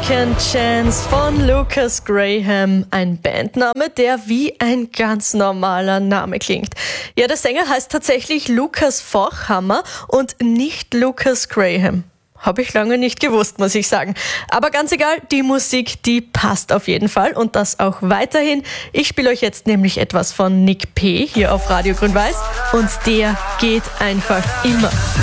Second Chance von Lucas Graham. Ein Bandname, der wie ein ganz normaler Name klingt. Ja, der Sänger heißt tatsächlich Lukas Vorchhammer und nicht Lucas Graham. Habe ich lange nicht gewusst, muss ich sagen. Aber ganz egal, die Musik, die passt auf jeden Fall und das auch weiterhin. Ich spiele euch jetzt nämlich etwas von Nick P. hier auf Radio Grün-Weiß und der geht einfach immer.